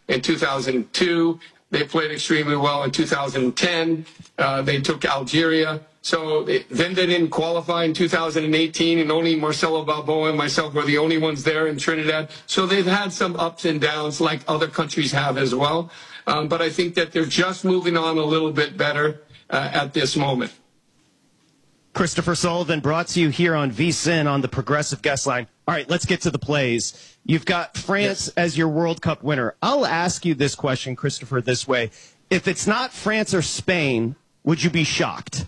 in 2002. They played extremely well in 2010. They took Algeria. So then they didn't qualify in 2018, and only Marcelo Balboa and myself were the only ones there in Trinidad. So they've had some ups and downs like other countries have as well. But I think that they're just moving on a little bit better at this moment. Christopher Sullivan brought to you here on VSiN on the Progressive Guest Line. All right, let's get to the plays. You've got France as your World Cup winner. I'll ask you this question, Christopher, this way. If it's not France or Spain, would you be shocked?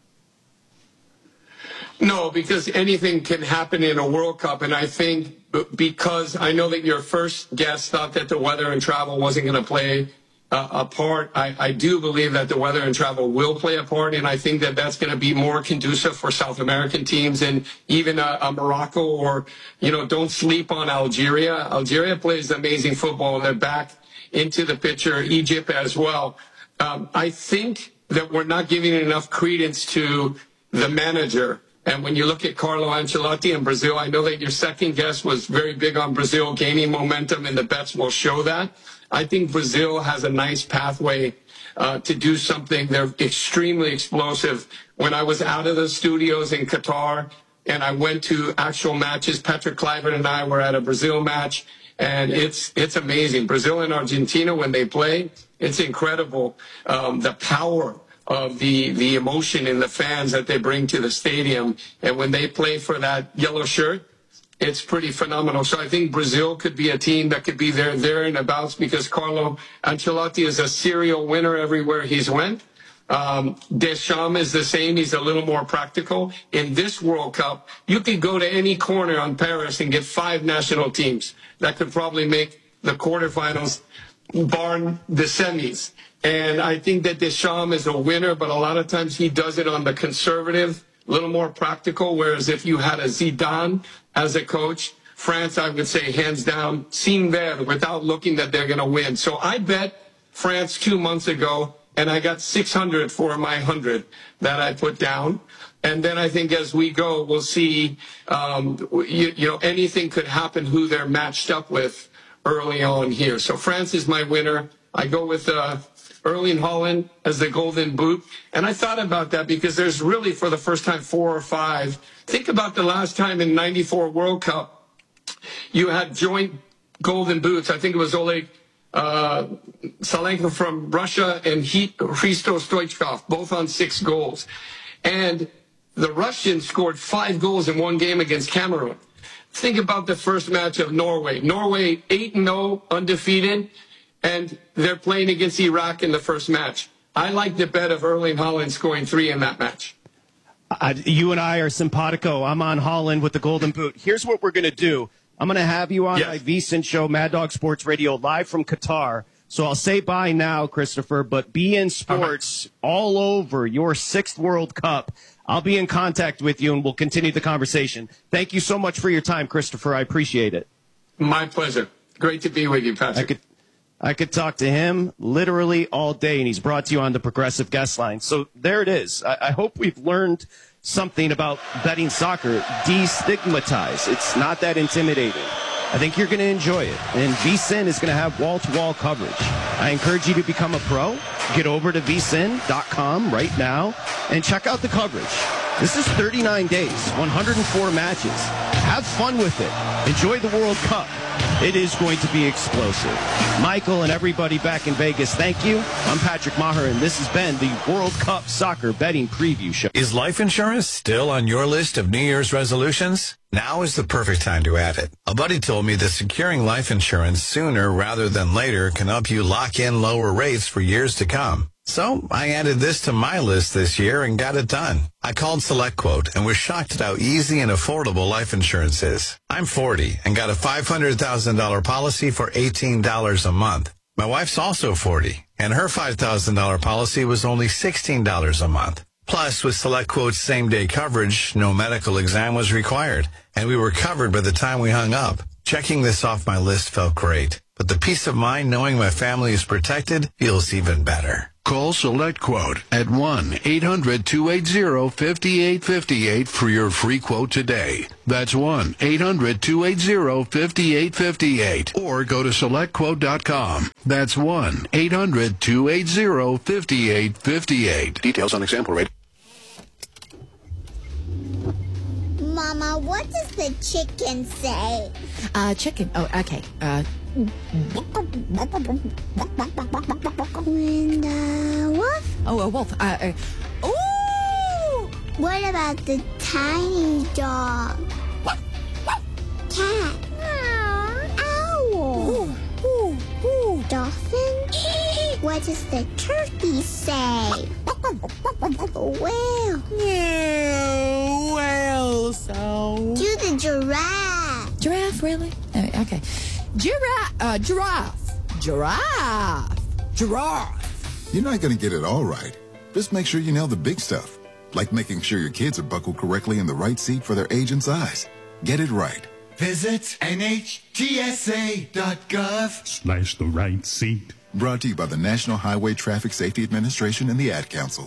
No, because anything can happen in a World Cup. And I think because I know that your first guest thought that the weather and travel wasn't going to play a part, I do believe that the weather and travel will play a part. And I think that that's going to be more conducive for South American teams and even a Morocco or, don't sleep on Algeria. Algeria plays amazing football and they're back into the picture. Egypt as well. I think that we're not giving enough credence to the manager. And when you look at Carlo Ancelotti in Brazil, I know that your second guest was very big on Brazil gaining momentum, and the bets will show that. I think Brazil has a nice pathway to do something. They're extremely explosive. When I was out of the studios in Qatar and I went to actual matches, Patrick Kluivert and I were at a Brazil match, and it's amazing. Brazil and Argentina, when they play, it's incredible. The power of the emotion in the fans that they bring to the stadium. And when they play for that yellow shirt, it's pretty phenomenal. So I think Brazil could be a team that could be there and abouts because Carlo Ancelotti is a serial winner everywhere he's went. Deschamps is the same. He's a little more practical. In this World Cup, you could go to any corner on Paris and get 5 national teams that could probably make the quarterfinals, barring the semis. And I think that Deschamps is a winner, but a lot of times he does it on the conservative, a little more practical, whereas if you had a Zidane as a coach, France, I would say, hands down, sin ver, without looking that they're going to win. So I bet France 2 months ago, and I got 600 for my 100 that I put down. And then I think as we go, we'll see, anything could happen who they're matched up with early on here. So France is my winner. I go with Erling Haaland as the golden boot. And I thought about that because there's really, for the first time, 4 or 5. Think about the last time in '94 World Cup, you had joint golden boots. I think it was Oleg Salenko from Russia and Hristo Stoichkov, both on 6 goals. And the Russians scored 5 goals in one game against Cameroon. Think about the first match of Norway. Norway 8-0, undefeated. And they're playing against Iraq in the first match. I like the bet of Erling Haaland scoring 3 in that match. You and I are simpatico. I'm on Haaland with the golden boot. Here's what we're going to do. I'm going to have you on my VSiN show, Mad Dog Sports Radio, live from Qatar. So I'll say bye now, Christopher, but be in sports all over your 6th World Cup. I'll be in contact with you, and we'll continue the conversation. Thank you so much for your time, Christopher. I appreciate it. My pleasure. Great to be with you, Patrick. I could talk to him literally all day, and he's brought to you on the Progressive Guest Line. So there it is. I hope we've learned something about betting soccer. Destigmatize. It's not that intimidating. I think you're going to enjoy it. And VSiN is going to have wall-to-wall coverage. I encourage you to become a pro. Get over to vsin.com right now and check out the coverage. This is 39 days, 104 matches. Have fun with it. Enjoy the World Cup. It is going to be explosive. Michael and everybody back in Vegas, thank you. I'm Patrick Maher, and this has been the World Cup Soccer Betting Preview Show. Is life insurance still on your list of New Year's resolutions? Now is the perfect time to add it. A buddy told me that securing life insurance sooner rather than later can help you lock in lower rates for years to come. So I added this to my list this year and got it done. I called SelectQuote and was shocked at how easy and affordable life insurance is. I'm 40 and got a $500,000 policy for $18 a month. My wife's also 40 and her $5,000 policy was only $16 a month. Plus, with SelectQuote's same-day coverage, no medical exam was required, and we were covered by the time we hung up. Checking this off my list felt great, but the peace of mind knowing my family is protected feels even better. Call Select Quote at 1-800-280-5858 for your free quote today. That's 1-800-280-5858. Or go to SelectQuote.com. That's 1-800-280-5858. Details on example rate. Mama, what does the chicken say? Chicken. Oh, okay. And the wolf? Oh, a wolf. Ooh! What about the tiny dog? Cat? Owl? Dolphin? What does the turkey say? Whale? Whale sound. Do the giraffe? Giraffe, really? Okay. Giraffe. You're not going to get it all right. Just make sure you nail the big stuff, like making sure your kids are buckled correctly in the right seat for their age and size. Get it right. Visit NHTSA.gov/the right seat. Brought to you by the National Highway Traffic Safety Administration and the Ad Council.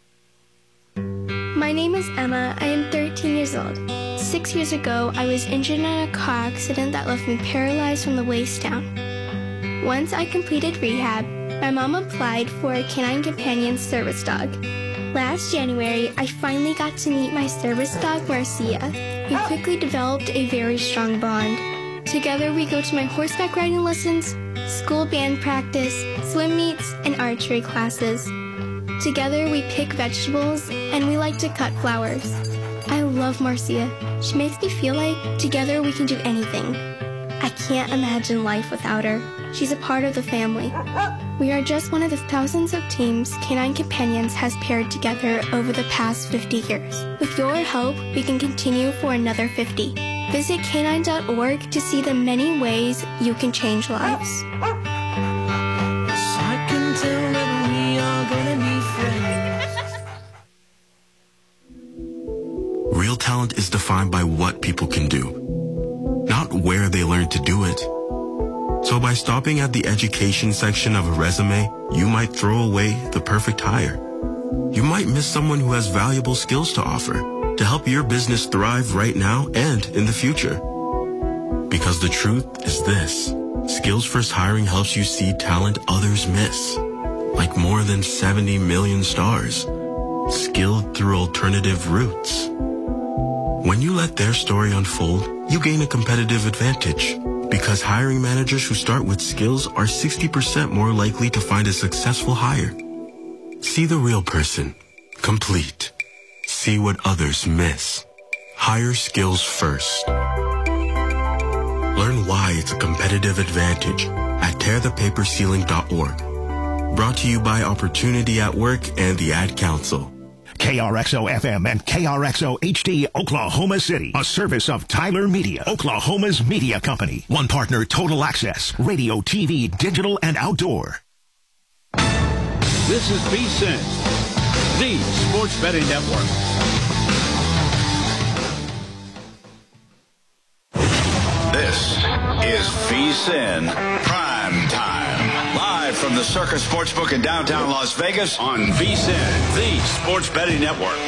My name is Emma. I am 13 years old. 6 years ago, I was injured in a car accident that left me paralyzed from the waist down. Once I completed rehab, my mom applied for a Canine Companion service dog. Last January, I finally got to meet my service dog, Marcia. We quickly developed a very strong bond. Together, we go to my horseback riding lessons, school band practice, swim meets, and archery classes. Together, we pick vegetables, and we like to cut flowers. I love Marcia. She makes me feel like together we can do anything. I can't imagine life without her. She's a part of the family. We are just one of the thousands of teams Canine Companions has paired together over the past 50 years. With your help, we can continue for another 50. Visit canine.org to see the many ways you can change lives. I can tell that we are gonna be friends. Real talent is defined by what people can do, not where they learn to do it. So by stopping at the education section of a resume, you might throw away the perfect hire. You might miss someone who has valuable skills to offer to help your business thrive right now and in the future. Because the truth is this: Skills First Hiring helps you see talent others miss, like more than 70 million stars, skilled through alternative routes. When you let their story unfold, you gain a competitive advantage, because hiring managers who start with skills are 60% more likely to find a successful hire. See the real person, complete. See what others miss. Hire skills first. Learn why it's a competitive advantage at tearthepaperceiling.org. Brought to you by Opportunity at Work and the Ad Council. KRXO-FM and KRXO-HD, Oklahoma City. A service of Tyler Media, Oklahoma's media company. One partner, Total Access, radio, TV, digital, and outdoor. This is VSiN, the Sports Betting Network. This is VSiN Prime Time. Live from the Circus Sportsbook in downtown Las Vegas on VSiN, the Sports Betting Network.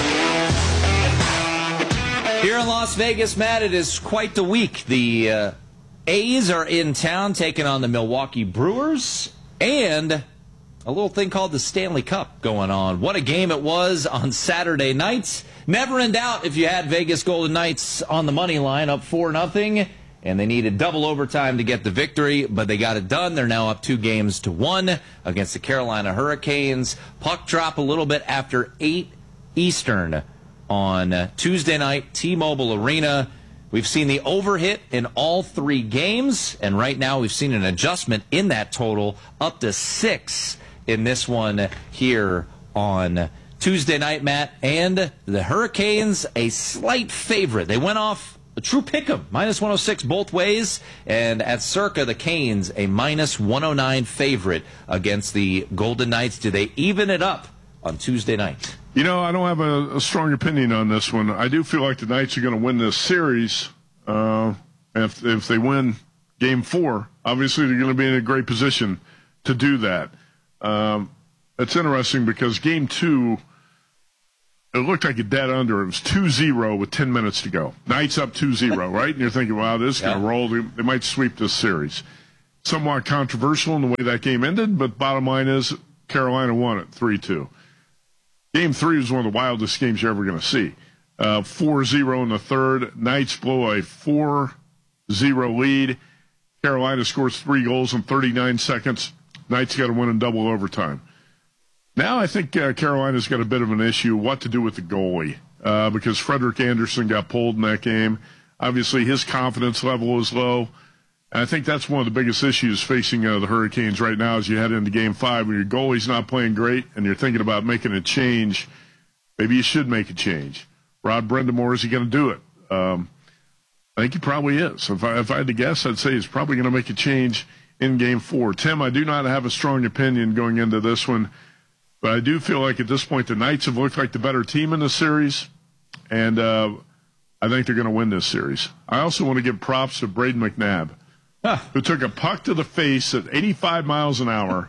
Here in Las Vegas, Matt, it is quite the week. The A's are in town taking on the Milwaukee Brewers, and a little thing called the Stanley Cup going on. What a game it was on Saturday night. Never in doubt if you had Vegas Golden Knights on the money line, up 4-0, and they needed double overtime to get the victory, but they got it done. They're now up 2-1 against the Carolina Hurricanes. Puck drop a little bit after 8 Eastern on Tuesday night, T-Mobile Arena. We've seen the overhit in all 3 games, and right now we've seen an adjustment in that total up to 6 in this one here on Tuesday night, Matt. And the Hurricanes, a slight favorite. They went off a true pick'em, -106 both ways. And at Circa, the Canes, a -109 favorite against the Golden Knights. Do they even it up on Tuesday night? You know, I don't have a strong opinion on this one. I do feel like the Knights are going to win this series. If they win Game 4, obviously they're going to be in a great position to do that. it's interesting because game 2, it looked like a dead under. It was 2-0 with 10 minutes to go. Knights up 2-0, right? And you're thinking, wow, this is going to roll. They might sweep this series. Somewhat controversial in the way that game ended, but bottom line is Carolina won it 3-2. Game 3 was one of the wildest games you're ever going to see. 4-0 in the third. Knights blow a 4-0 lead. Carolina scores 3 goals in 39 seconds. Knights got to win in double overtime. Now I think Carolina's got a bit of an issue what to do with the goalie because Frederick Anderson got pulled in that game. Obviously, his confidence level is low. And I think that's one of the biggest issues facing the Hurricanes right now as you head into Game 5. When your goalie's not playing great and you're thinking about making a change, maybe you should make a change. Rod Brind'Amour, is he going to do it? I think he probably is. If I had to guess, I'd say he's probably going to make a change in Game 4. Tim, I do not have a strong opinion going into this one, but I do feel like at this point the Knights have looked like the better team in the series, and I think they're going to win this series. I also want to give props to Braden McNabb, who took a puck to the face at 85 miles an hour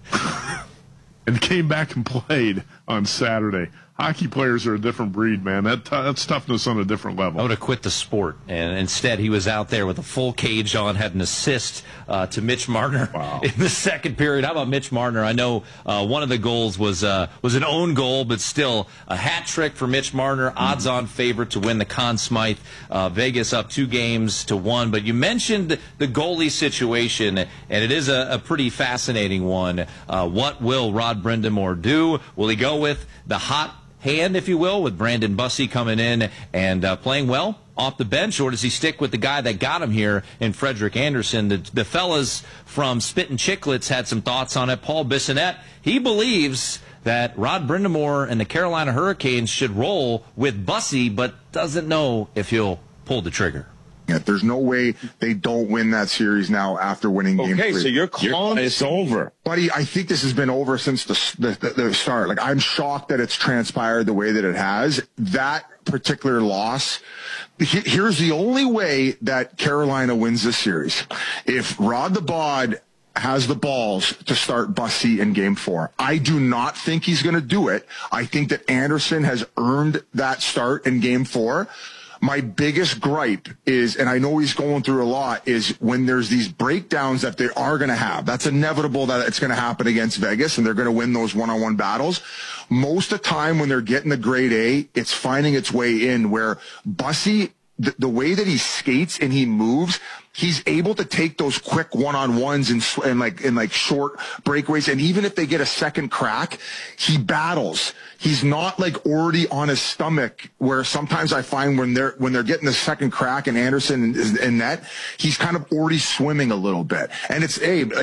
and came back and played on Saturday. Hockey players are a different breed, man. That's toughness on a different level. I would have quit the sport, and instead he was out there with a full cage on, had an assist to Mitch Marner in the second period. How about Mitch Marner? I know one of the goals was an own goal, but still a hat trick for Mitch Marner, odds-on favorite to win the Conn Smythe. Vegas up 2-1. But you mentioned the goalie situation, and it is a pretty fascinating one. What will Rod Brind'Amour do? Will he go with the hot hand, if you will, with Brandon Bussey coming in and playing well off the bench, or does he stick with the guy that got him here in Frederick Anderson? The fellas from Spittin' Chicklets had some thoughts on it. Paul Bissonnette, he believes that Rod Brind'Amour and the Carolina Hurricanes should roll with Bussey, but doesn't know if he'll pull the trigger. There's no way they don't win that series now after winning Game 3. Okay, so you're calling it's over. Buddy, I think this has been over since the start. Like, I'm shocked that it's transpired the way that it has. That particular loss, here's the only way that Carolina wins this series. If Rod the Bod has the balls to start Bussey in Game 4. I do not think he's going to do it. I think that Anderson has earned that start in Game 4. My biggest gripe is, and I know he's going through a lot, is when there's these breakdowns that they are going to have. That's inevitable that it's going to happen against Vegas, and they're going to win those one-on-one battles. Most of the time when they're getting the grade A, it's finding its way in where Bussey, the way that he skates and he moves, he's able to take those quick one-on-ones and like short breakaways. And even if they get a second crack, he battles. He's not like already on his stomach, where sometimes I find when they're getting the second crack and Anderson is in net, he's kind of already swimming a little bit. And it's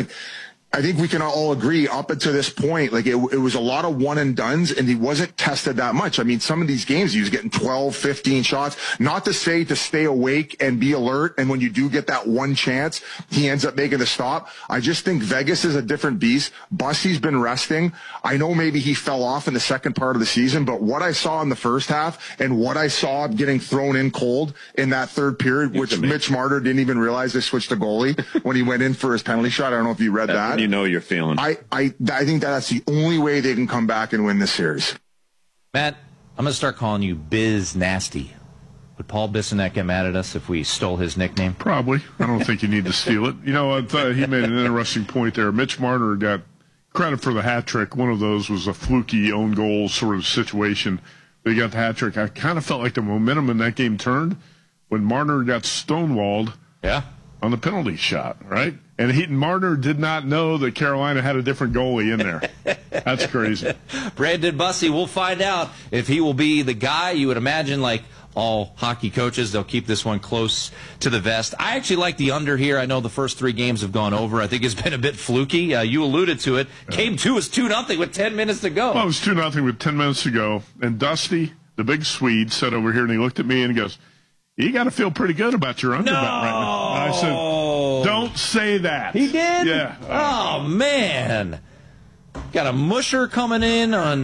I think we can all agree up until this point, like it was a lot of one and dones, and he wasn't tested that much. I mean, some of these games he was getting 12, 15 shots. Not to say to stay awake and be alert, and when you do get that one chance, he ends up making the stop. I just think Vegas is a different beast. Bussey's been resting. I know maybe he fell off in the second part of the season, but what I saw in the first half and what I saw getting thrown in cold in that third period, which Mitch Marner didn't even realize they switched the goalie when he went in for his penalty shot. I don't know if you read that. You know you're feeling. I think that's the only way they can come back and win this series. Matt, I'm going to start calling you Biz Nasty. Would Paul Bissonnette get mad at us if we stole his nickname? Probably. I don't think you need to steal it. You know, I thought he made an interesting point there. Mitch Marner got credit for the hat trick. One of those was a fluky own goal sort of situation. They got the hat trick. I kind of felt like the momentum in that game turned when Marner got stonewalled on the penalty shot, right? And Marner did not know that Carolina had a different goalie in there. That's crazy. Brandon Bussey, we'll find out if he will be the guy. You would imagine, like all hockey coaches, they'll keep this one close to the vest. I actually like the under here. I know the first 3 games have gone over. I think it's been a bit fluky. You alluded to it. Game 2 was 2-0 with 10 minutes to go. Well, it was 2-0 with 10 minutes to go. And Dusty, the big Swede, sat over here and he looked at me and he goes, "You got to feel pretty good about your underbet right now." And I said, "Don't say that." He did? Yeah. Oh, man. Got a musher coming in on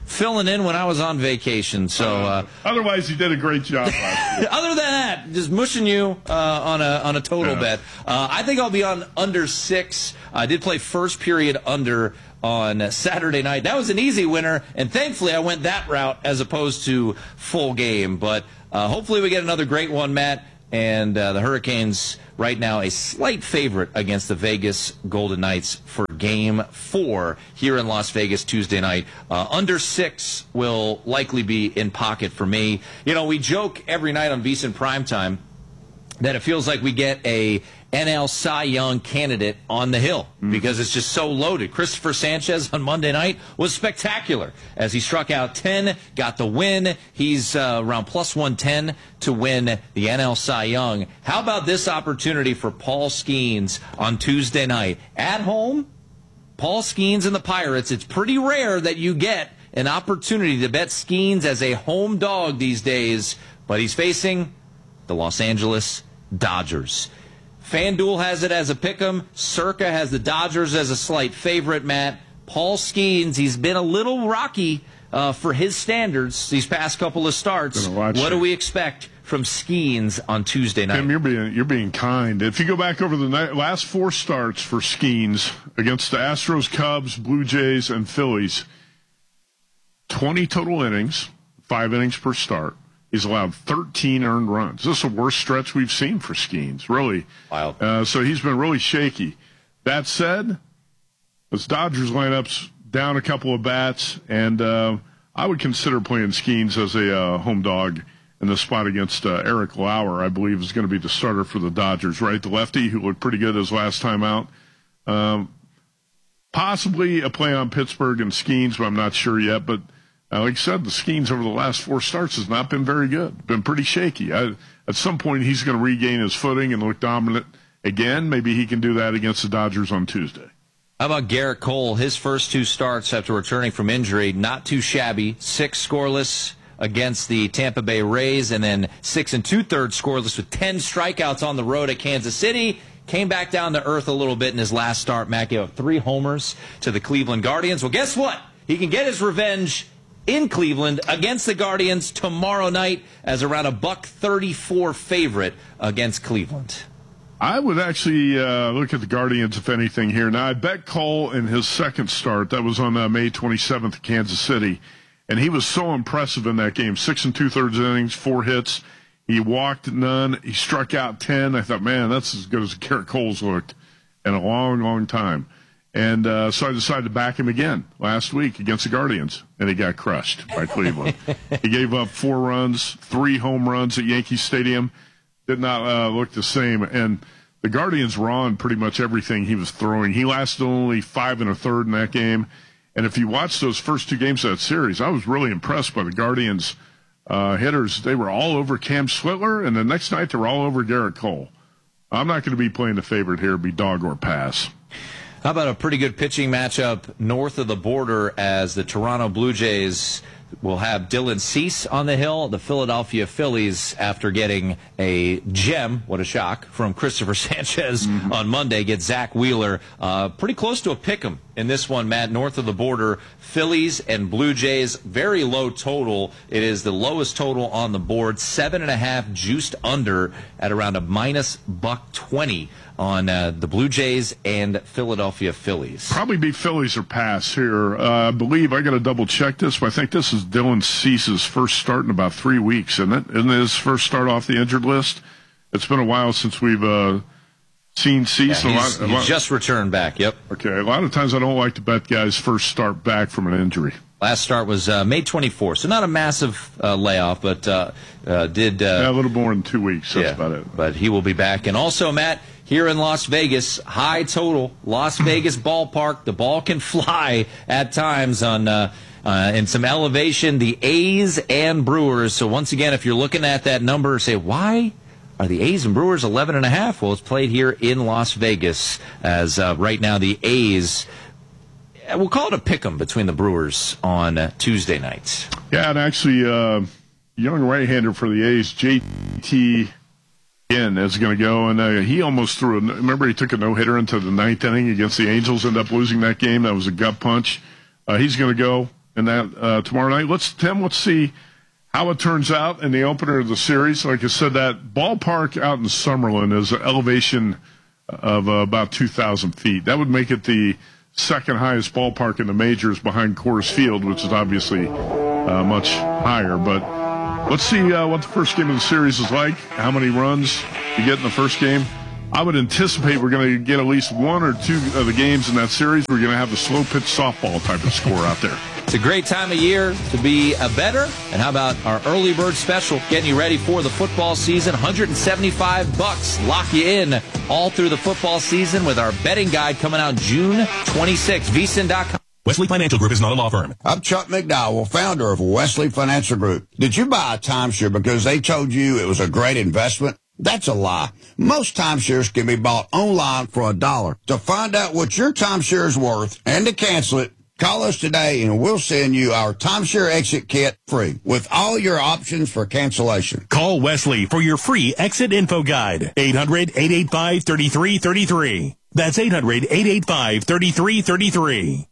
filling in when I was on vacation. So otherwise, you did a great job last week. Other than that, just mushing you on a total bet. I think I'll be on under 6. I did play first period under on Saturday night. That was an easy winner, and thankfully I went that route as opposed to full game. But hopefully we get another great one, Matt. And the Hurricanes right now a slight favorite against the Vegas Golden Knights for Game 4 here in Las Vegas Tuesday night. Under 6 will likely be in pocket for me. You know, we joke every night on VSiN Primetime that it feels like we get a NL Cy Young candidate on the hill because it's just so loaded. Christopher Sanchez on Monday night was spectacular as he struck out 10, got the win. He's around plus 110 to win the NL Cy Young. How about this opportunity for Paul Skeens on Tuesday night? At home, Paul Skeens and the Pirates. It's pretty rare that you get an opportunity to bet Skeens as a home dog these days, but he's facing the Los Angeles Dodgers. FanDuel has it as a pick'em. Circa has the Dodgers as a slight favorite, Matt. Paul Skeens, he's been a little rocky for his standards these past couple of starts. What do we expect from Skeens on Tuesday night? Tim, you're being kind. If you go back over the last 4 starts for Skeens against the Astros, Cubs, Blue Jays, and Phillies, 20 total innings, 5 innings per start. He's allowed 13 earned runs. This is the worst stretch we've seen for Skeens, really. Wow. So he's been really shaky. That said, this Dodgers lineup's down a couple of bats, and I would consider playing Skeens as a home dog in the spot against Eric Lauer, I believe, is going to be the starter for the Dodgers, right? The lefty who looked pretty good his last time out. Possibly a play on Pittsburgh and Skeens, but I'm not sure yet. But like I said, the Skeens over the last 4 starts has not been very good. Been pretty shaky. At some point, he's going to regain his footing and look dominant again. Maybe he can do that against the Dodgers on Tuesday. How about Garrett Cole? His first 2 starts after returning from injury, not too shabby. 6 scoreless against the Tampa Bay Rays, and then 6 2/3 scoreless with 10 strikeouts on the road at Kansas City. Came back down to earth a little bit in his last start. Matt gave up 3 homers to the Cleveland Guardians. Well, guess what? He can get his revenge in Cleveland against the Guardians tomorrow night as around a $1.34 favorite against Cleveland. I would actually look at the Guardians, if anything, here. Now, I bet Cole in his second start, that was on May 27th at Kansas City, and he was so impressive in that game. 6 2/3 innings, 4 hits. He walked none. He struck out 10. I thought, man, that's as good as Garrett Cole's looked in a long, long time. And so I decided to back him again last week against the Guardians, and he got crushed by Cleveland. He gave up 4 runs, 3 home runs at Yankee Stadium. Did not look the same. And the Guardians were on pretty much everything he was throwing. He lasted only 5 1/3 in that game. And if you watch those first 2 games of that series, I was really impressed by the Guardians hitters. They were all over Cam Switler, and the next night they were all over Garrett Cole. I'm not going to be playing the favorite here, be dog or pass. How about a pretty good pitching matchup north of the border as the Toronto Blue Jays will have Dylan Cease on the hill. The Philadelphia Phillies, after getting a gem, what a shock, from Christopher Sanchez on Monday, get Zach Wheeler. Pretty close to a pick'em in this one, Matt, north of the border. Phillies and Blue Jays, very low total. It is the lowest total on the board, 7.5 juiced under at around a minus $1.20 on the Blue Jays and Philadelphia Phillies. Probably be Phillies or pass here. I believe, I got to double check this, but I think this is Dylan Cease's first start in about 3 weeks, isn't it? Isn't it his first start off the injured list? It's been a while since we've seen Cease. Yeah, he's just returned back, yep. Okay, a lot of times I don't like to bet guys first start back from an injury. Last start was May 24th, so not a massive layoff, but did... a little more than 2 weeks, that's about it. But he will be back. And also, Matt, here in Las Vegas, high total, Las Vegas ballpark, the ball can fly at times on in some elevation, the A's and Brewers. So once again, if you're looking at that number, say, why are the A's and Brewers 11.5? Well, it's played here in Las Vegas as right now the A's, we'll call it a pick'em between the Brewers on Tuesday nights. Yeah, and actually, young right-hander for the A's, JT is going to go, and he almost threw remember he took a no-hitter into the 9th inning against the Angels, ended up losing that game. That was a gut punch. He's going to go. in that tomorrow night. Tim, let's see how it turns out in the opener of the series. Like I said, that ballpark out in Summerlin is an elevation of about 2,000 feet. That would make it the second highest ballpark in the majors behind Coors Field, which is obviously much higher. But let's see what the first game of the series is like, how many runs you get in the first game. I would anticipate we're going to get at least one or two of the games in that series. We're going to have the slow pitch softball type of score out there. It's a great time of year to be a bettor. And how about our early bird special, getting you ready for the football season? $175. Lock you in all through the football season with our betting guide coming out June 26th. VSiN.com. Wesley Financial Group is not a law firm. I'm Chuck McDowell, founder of Wesley Financial Group. Did you buy a timeshare because they told you it was a great investment? That's a lie. Most timeshares can be bought online for $1. To find out what your timeshare is worth and to cancel it, call us today and we'll send you our timeshare exit kit free with all your options for cancellation. Call Wesley for your free exit info guide. 800-885-3333. That's 800-885-3333.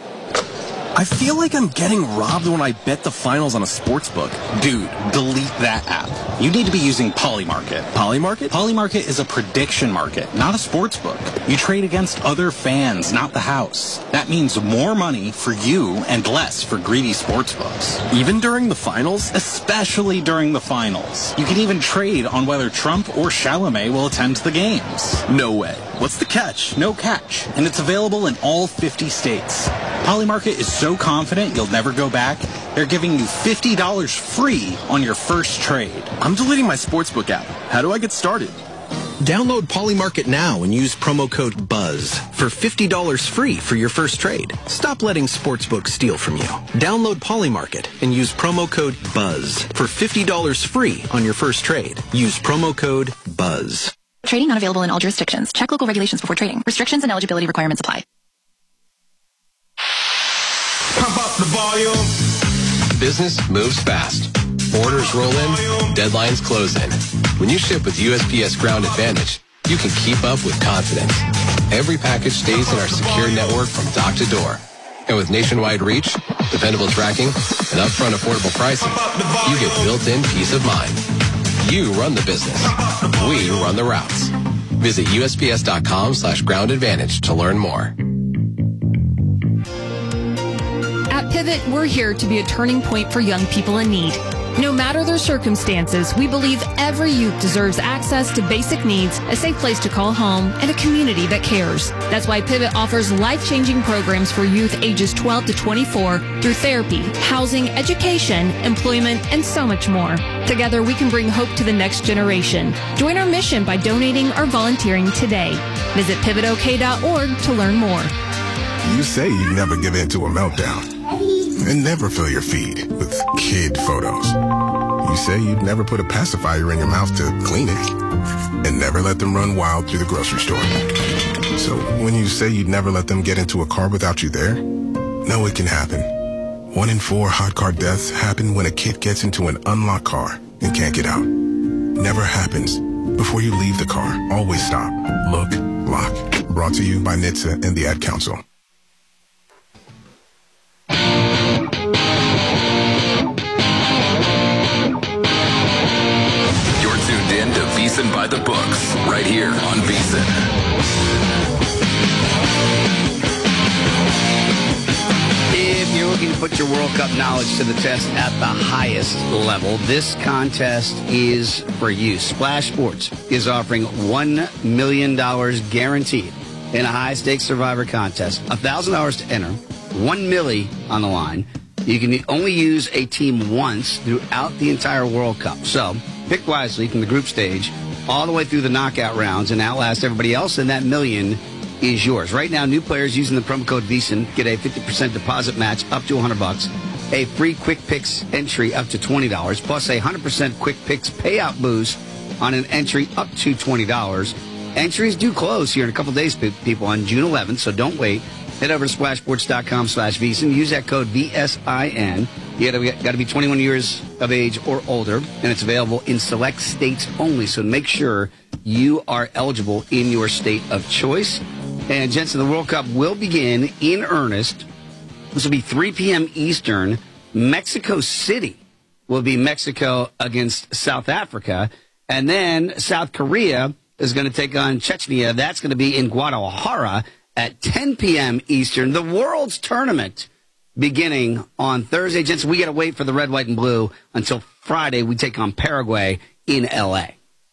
I feel like I'm getting robbed when I bet the finals on a sports book. Dude, delete that app. You need to be using Polymarket. Polymarket? Polymarket is a prediction market, not a sports book. You trade against other fans, not the house. That means more money for you and less for greedy sports books. Even during the finals? Especially during the finals. You can even trade on whether Trump or Chalamet will attend the games. No way. What's the catch? No catch. And it's available in all 50 states. Polymarket is so confident you'll never go back, they're giving you $50 free on your first trade. I'm deleting my sportsbook app. How do I get started? Download Polymarket now and use promo code BUZZ for $50 free for your first trade. Stop letting sportsbooks steal from you. Download Polymarket and use promo code BUZZ for $50 free on your first trade. Use promo code BUZZ. Trading not available in all jurisdictions. Check local regulations before trading. Restrictions and eligibility requirements apply. Pump up the volume. Business moves fast. Orders roll in, deadlines close in. When you ship with USPS Ground Advantage, you can keep up with confidence. Every package stays in our secure network from dock to door. And with nationwide reach, dependable tracking, and upfront affordable pricing, you get built-in peace of mind. You run the business. We run the routes. Visit USPS.com/Ground Advantage to learn more. At Pivot, we're here to be a turning point for young people in need. No matter their circumstances, we believe every youth deserves access to basic needs, a safe place to call home, and a community that cares. That's why Pivot offers life-changing programs for youth ages 12 to 24 through therapy, housing, education, employment, and so much more. Together, we can bring hope to the next generation. Join our mission by donating or volunteering today. Visit pivotok.org to learn more. You say you'd never give in to a meltdown and never fill your feed with kid photos. You say you'd never put a pacifier in your mouth to clean it and never let them run wild through the grocery store. So when you say you'd never let them get into a car without you there, no, it can happen. 1 in 4 hot car deaths happen when a kid gets into an unlocked car and can't get out. Never happens. Before you leave the car, always stop, look, lock. Brought to you by NHTSA and the Ad Council. VSiN by the books, right here on VSiN. If you're looking to put your World Cup knowledge to the test at the highest level, this contest is for you. Splash Sports is offering $1 million guaranteed in a high-stakes Survivor contest. $1,000 to enter, $1 million on the line. You can only use a team once throughout the entire World Cup. So pick wisely from the group stage all the way through the knockout rounds and outlast everybody else, and that $1 million is yours. Right now, new players using the promo code VSiN get a 50% deposit match up to $100, a free Quick Picks entry up to $20, plus a 100% Quick Picks payout boost on an entry up to $20. Entries do close here in a couple days, people, on June 11th, so don't wait. Head over to splashsports.com/VSiN. Use that code VSIN. You got to be 21 years of age or older, and it's available in select states only. So make sure you are eligible in your state of choice. And, gents, the World Cup will begin in earnest This will be 3 p.m. Eastern. Mexico City will be Mexico against South Africa. And then South Korea is going to take on Chechnya. That's going to be in Guadalajara at 10 p.m. Eastern. The World's Tournament beginning on Thursday. Jensen, we got to wait for the red, white, and blue until Friday. We take on Paraguay in L.A.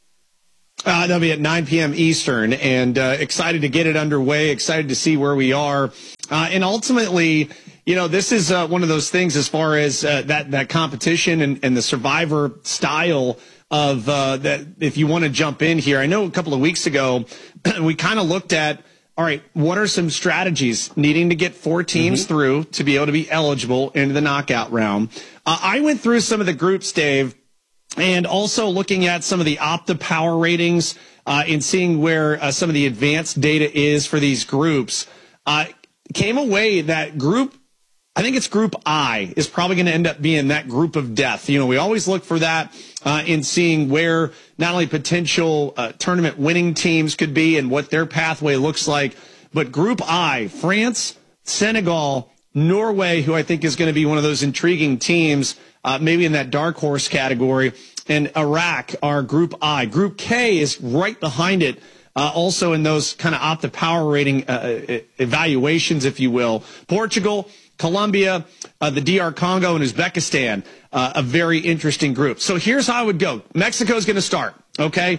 That'll be at 9 p.m. Eastern, and excited to get it underway, excited to see where we are. And ultimately, this is one of those things as far as that competition and the survivor style of that. If you want to jump in here, I know a couple of weeks ago we kind of looked at, all right, what are some strategies needing to get 4 teams through to be able to be eligible into the knockout round? I went through some of the groups, Dave, and also looking at some of the Opta power ratings and seeing where some of the advanced data is for these groups. Came away that group, I think it's Group I, is probably going to end up being that group of death. We always look for that in seeing where not only potential tournament winning teams could be and what their pathway looks like, but Group I, France, Senegal, Norway, who I think is going to be one of those intriguing teams, maybe in that dark horse category, and Iraq are Group I. Group K is right behind it, also in those kind of Opta power rating evaluations, if you will. Portugal, Colombia, the DR Congo, and Uzbekistan, a very interesting group. So here's how I would go. Mexico's going to start, okay?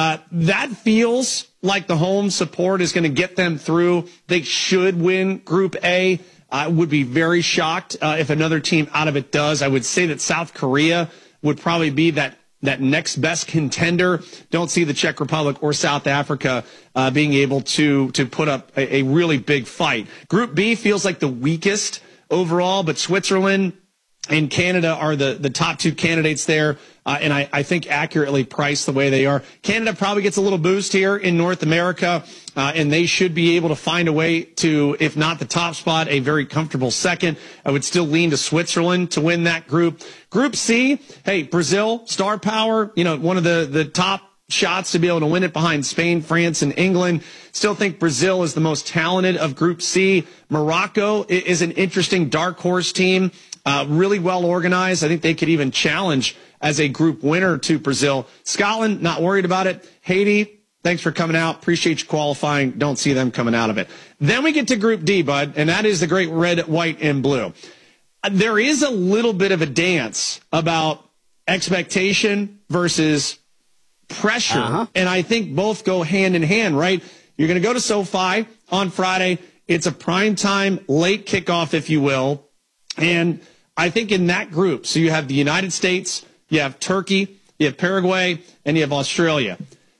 That feels like the home support is going to get them through. They should win Group A. I would be very shocked if another team out of it does. I would say that South Korea would probably be that next best contender. Don't see the Czech Republic or South Africa being able to put up a really big fight. Group B feels like the weakest overall, but Switzerland and Canada are the top 2 candidates there, and I think accurately priced the way they are. Canada probably gets a little boost here in North America, and they should be able to find a way to, if not the top spot, a very comfortable second. I would still lean to Switzerland to win that group. Group C, hey, Brazil, star power, one of the top shots to be able to win it behind Spain, France, and England. Still think Brazil is the most talented of Group C. Morocco is an interesting dark horse team. Really well organized. I think they could even challenge as a group winner to Brazil. Scotland, not worried about it. Haiti, thanks for coming out. Appreciate you qualifying. Don't see them coming out of it. Then we get to Group D, bud, and that is the great red, white, and blue. There is a little bit of a dance about expectation versus pressure, and I think both go hand in hand, right? You're going to go to SoFi on Friday. It's a primetime late kickoff, if you will. And I think in that group, so you have the United States, you have Turkey, you have Paraguay, and you have Australia.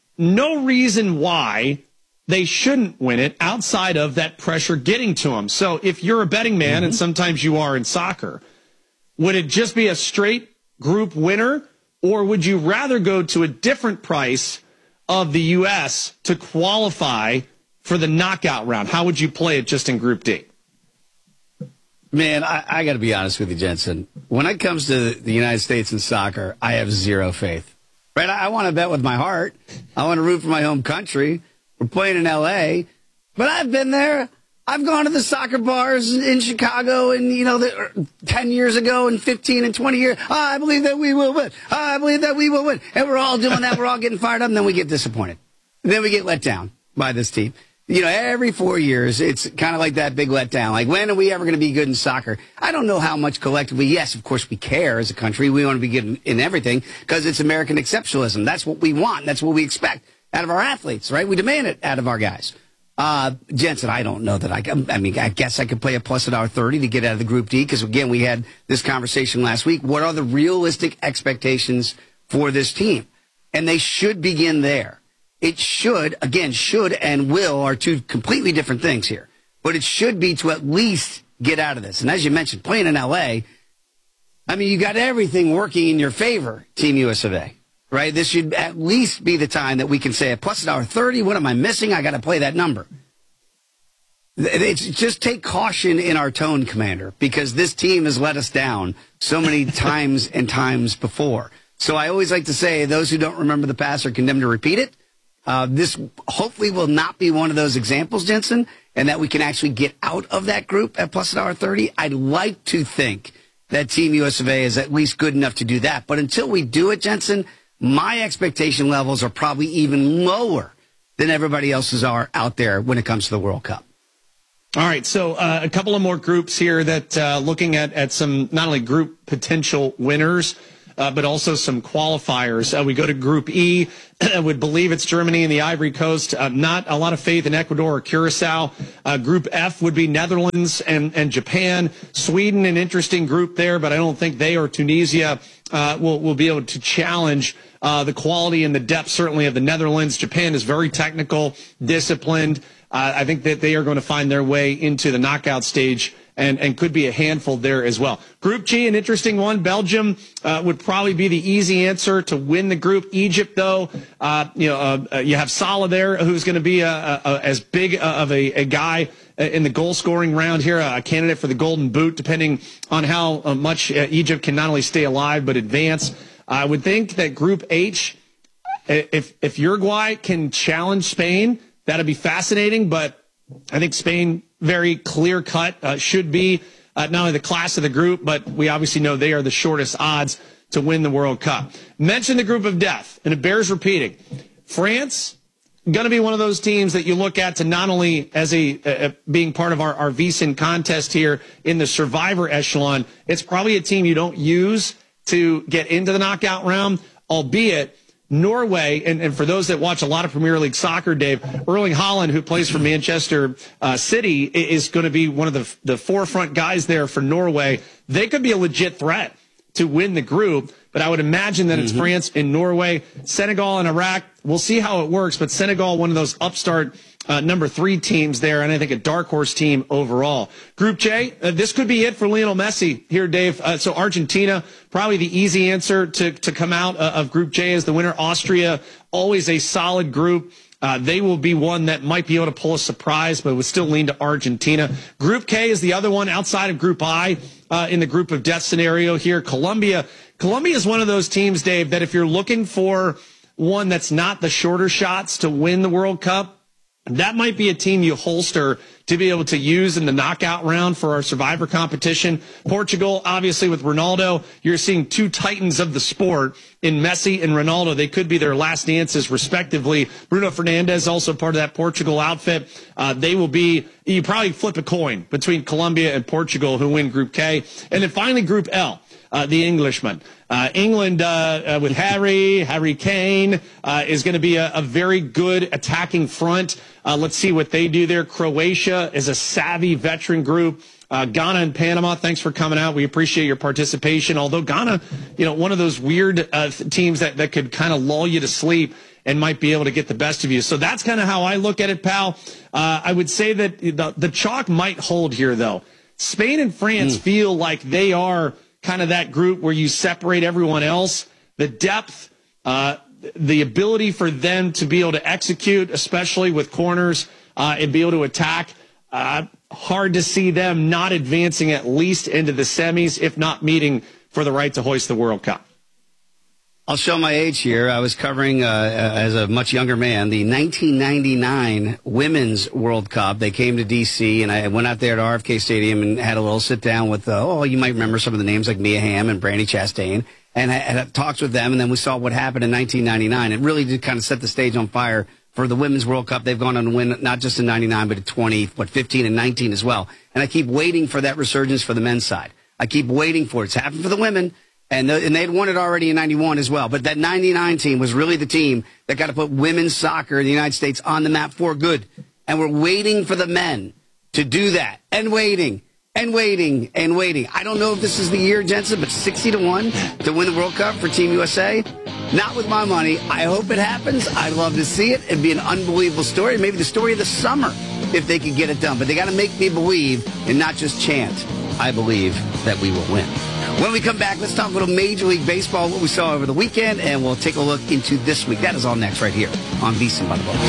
No reason why they shouldn't win it outside of that pressure getting to them. So if you're a betting man, and sometimes you are in soccer, would it just be a straight group winner, or would you rather go to a different price of the U.S. to qualify for the knockout round? How would you play it just in Group D? Man, I got to be honest with you, Jensen. When it comes to the United States and soccer, I have zero faith. Right? I want to bet with my heart. I want to root for my home country. We're playing in L.A., but I've been there. I've gone to the soccer bars in Chicago, and 10 years ago, and 15 and 20 years. I believe that we will win. I believe that we will win. And we're all doing that. We're all getting fired up, and then we get disappointed. And then we get let down by this team. Every 4 years, it's kind of like that big letdown. Like, when are we ever going to be good in soccer? I don't know how much collectively. Yes, of course, we care as a country. We want to be good in everything because it's American exceptionalism. That's what we want. That's what we expect out of our athletes, right? We demand it out of our guys. Jensen, I don't know that I guess I could play a plus $1.30 to get out of the Group D because, again, we had this conversation last week. What are the realistic expectations for this team? And they should begin there. It should and will are 2 completely different things here. But it should be to at least get out of this. And as you mentioned, playing in L.A., you got everything working in your favor, Team US of A, right? This should at least be the time that we can say, plus $1.30, what am I missing? I got to play that number. It's just take caution in our tone, Commander, because this team has let us down so many times and times before. So I always like to say, those who don't remember the past are condemned to repeat it. This hopefully will not be one of those examples, Jensen. and that we can actually get out of that group at plus $1.30, I'd like to think that Team US of A is at least good enough to do that. But until we do it, Jensen, my expectation levels are probably even lower than everybody else's are out there when it comes to the World Cup. All right, so a couple of more groups here that looking at some not only group potential winners, but also some qualifiers. We go to Group E. I would believe it's Germany and the Ivory Coast. Not a lot of faith in Ecuador or Curacao. Group F would be Netherlands and Japan. Sweden, an interesting group there, but I don't think they or Tunisia will be able to challenge the quality and the depth, certainly, of the Netherlands. Japan is very technical, disciplined. I think that they are going to find their way into the knockout stage and could be a handful there as well. Group G, an interesting one. Belgium would probably be the easy answer to win the group. Egypt, though, you have Salah there, who's going to be as big of a guy in the goal-scoring round here, a candidate for the Golden Boot, depending on how much Egypt can not only stay alive but advance. I would think that Group H, if Uruguay can challenge Spain, that'd be fascinating, but I think Spain, very clear-cut, should be not only the class of the group, but we obviously know they are the shortest odds to win the World Cup. Mention the group of death, and it bears repeating. France, going to be one of those teams that you look at to not only as being part of our VSiN contest here in the survivor echelon, it's probably a team you don't use to get into the knockout round, albeit Norway, and for those that watch a lot of Premier League soccer, Dave, Erling Haaland, who plays for Manchester City, is going to be one of the forefront guys there for Norway. They could be a legit threat to win the group, but I would imagine that it's France and Norway. Senegal and Iraq, we'll see how it works, but Senegal, one of those upstart number 3 teams there, and I think a dark horse team overall. Group J, this could be it for Lionel Messi here, Dave. So Argentina, probably the easy answer to come out of Group J as the winner. Austria, always a solid group. They will be one that might be able to pull a surprise, but would still lean to Argentina. Group K is the other one outside of Group I in the group of death scenario here. Colombia is one of those teams, Dave, that if you're looking for one that's not the shorter shots to win the World Cup, that might be a team you holster to be able to use in the knockout round for our survivor competition. Portugal, obviously, with Ronaldo, you're seeing 2 titans of the sport in Messi and Ronaldo. They could be their last dances, respectively. Bruno Fernandes, also part of that Portugal outfit. They will be, you probably flip a coin between Colombia and Portugal, who win Group K. And then finally, Group L. The Englishman. England with Harry Kane is going to be a very good attacking front. Let's see what they do there. Croatia is a savvy veteran group. Ghana and Panama, thanks for coming out. We appreciate your participation. Although Ghana, one of those weird teams that could kind of lull you to sleep and might be able to get the best of you. So that's kind of how I look at it, pal. I would say that the chalk might hold here, though. Spain and France feel like they are kind of that group where you separate everyone else. The depth, the ability for them to be able to execute, especially with corners, and be able to attack. Hard to see them not advancing at least into the semis, if not meeting for the right to hoist the World Cup. I'll show my age here. I was covering, as a much younger man, the 1999 Women's World Cup. They came to D.C., and I went out there to RFK Stadium and had a little sit-down with, you might remember some of the names like Mia Hamm and Brandi Chastain, and I had talks with them, and then we saw what happened in 1999. It really did kind of set the stage on fire for the Women's World Cup. They've gone on to win not just in 99, but in 15 and 19 as well. And I keep waiting for that resurgence for the men's side. I keep waiting for it. It's happened for the women. And they had won it already in 91 as well. But that 99 team was really the team that got to put women's soccer in the United States on the map for good. And we're waiting for the men to do that. And waiting. I don't know if this is the year, Jensen, but 60-1 to win the World Cup for Team USA. Not with my money. I hope it happens. I'd love to see it. It'd be an unbelievable story. Maybe the story of the summer if they could get it done. But they got to make me believe and not just chant, I believe that we will win. When we come back, let's talk a little Major League Baseball, what we saw over the weekend, and we'll take a look into this week. That is all next right here on VSiN by the Ball.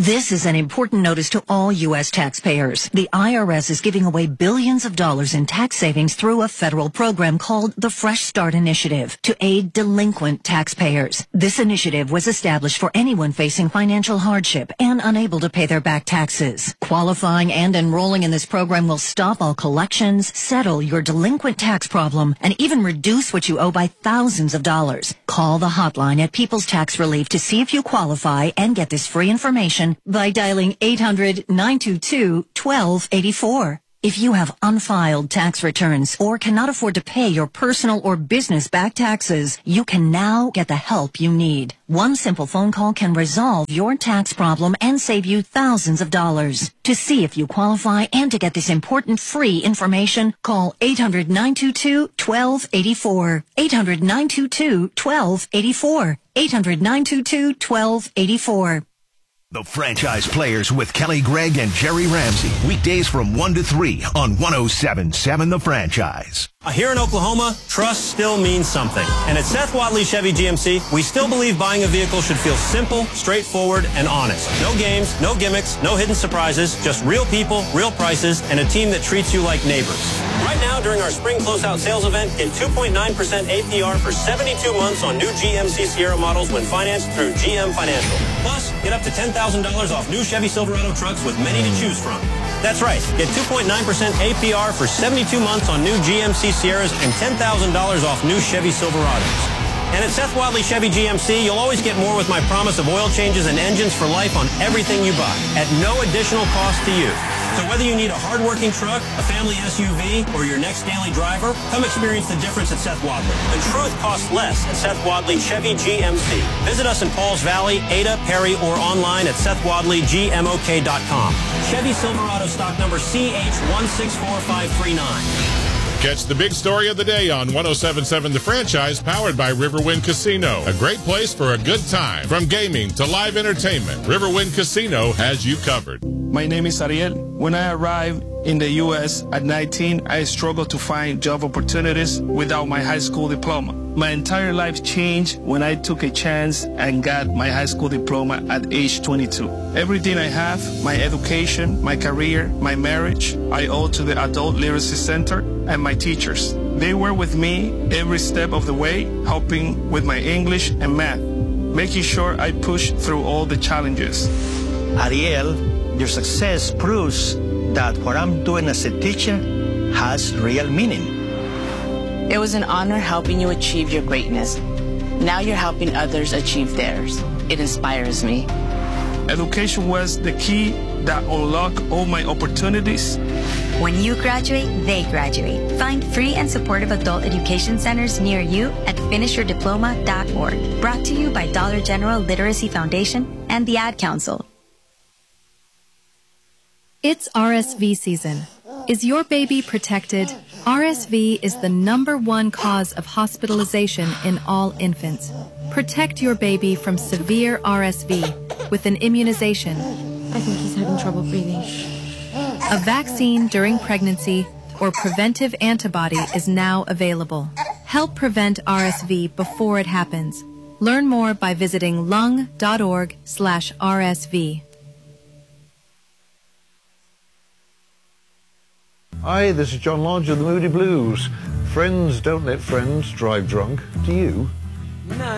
This is an important notice to all U.S. taxpayers. The IRS is giving away billions of dollars in tax savings through a federal program called the Fresh Start Initiative to aid delinquent taxpayers. This initiative was established for anyone facing financial hardship and unable to pay their back taxes. Qualifying and enrolling in this program will stop all collections, settle your delinquent tax problem, and even reduce what you owe by thousands of dollars. Call the hotline at People's Tax Relief to see if you qualify and get this free information by dialing 800-922-1284. If you have unfiled tax returns or cannot afford to pay your personal or business back taxes, you can now get the help you need. One simple phone call can resolve your tax problem and save you thousands of dollars. To see if you qualify and to get this important free information, call 800-922-1284. 800-922-1284. 800-922-1284. The Franchise Players with Kelly Gregg and Jerry Ramsey. Weekdays from 1 to 3 on 107.7 The Franchise. Here in Oklahoma, trust still means something. And at Seth Wadley Chevy GMC, we still believe buying a vehicle should feel simple, straightforward, and honest. No games, no gimmicks, no hidden surprises, just real people, real prices, and a team that treats you like neighbors. Right now, during our spring closeout sales event, get 2.9% APR for 72 months on new GMC Sierra models when financed through GM Financial. Plus, get up to $10,000 off new Chevy Silverado trucks with many to choose from. That's right. Get 2.9% APR for 72 months on new GMC Sierras and $10,000 off new Chevy Silverados. And at Seth Wadley Chevy GMC, you'll always get more with my promise of oil changes and engines for life on everything you buy at no additional cost to you. So whether you need a hard-working truck, a family SUV, or your next daily driver, come experience the difference at Seth Wadley. The truth costs less at Seth Wadley Chevy GMC. Visit us in Pauls Valley, Ada, Perry, or online at SethWadleyGMOK.com. Chevy Silverado stock number CH164539. Catch the big story of the day on 107.7 The Franchise, powered by Riverwind Casino. A great place for a good time. From gaming to live entertainment, Riverwind Casino has you covered. My name is Ariel. When I arrived in the U.S. at 19, I struggled to find job opportunities without my high school diploma. My entire life changed when I took a chance and got my high school diploma at age 22. Everything I have, my education, my career, my marriage, I owe to the Adult Literacy Center and my teachers. They were with me every step of the way, helping with my English and math, making sure I pushed through all the challenges. Ariel, your success proves that what I'm doing as a teacher has real meaning. It was an honor helping you achieve your greatness. Now you're helping others achieve theirs. It inspires me. Education was the key that unlocked all my opportunities. When you graduate, they graduate. Find free and supportive adult education centers near you at finishyourdiploma.org. Brought to you by Dollar General Literacy Foundation and the Ad Council. It's RSV season. Is your baby protected? RSV is the #1 cause of hospitalization in all infants. Protect your baby from severe RSV with an immunization. I think he's having trouble breathing. A vaccine during pregnancy or preventive antibody is now available. Help prevent RSV before it happens. Learn more by visiting lung.org/RSV. Hi, this is John Lodge of the Moody Blues. Friends don't let friends drive drunk. Do you? No.